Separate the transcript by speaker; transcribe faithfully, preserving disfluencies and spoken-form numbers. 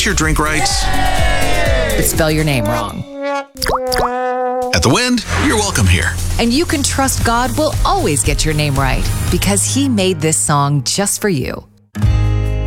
Speaker 1: your drink right,
Speaker 2: but spell your name wrong.
Speaker 1: At The Wind, you're welcome here.
Speaker 2: And you can trust God will always get your name right because He made this song just for you.